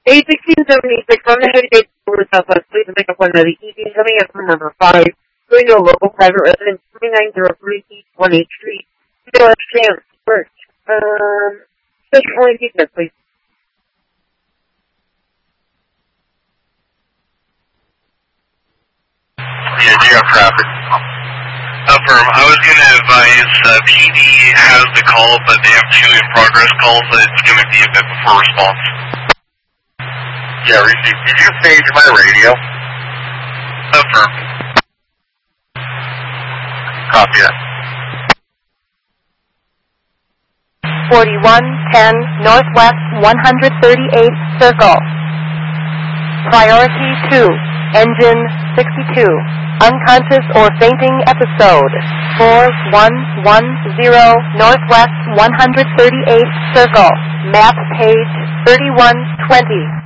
81676 from the Heritage Tour Southwest. Please pick up one of the EV coming up from number 5. Going to a local private residence, 2903 East 1H Street. Still have chance. First. Special only teacher, please. Yeah, you got traffic. Affirm. I was going to advise PD has the call, but they have 2 in progress calls, so it's going to be a bit before response. Yeah, receive. Did you stage my radio? Affirm. Copy that. 4110 Northwest 138th Circle. Priority 2, Engine 62. Unconscious or fainting episode. 4110 Northwest 138th Circle. Map page 3120.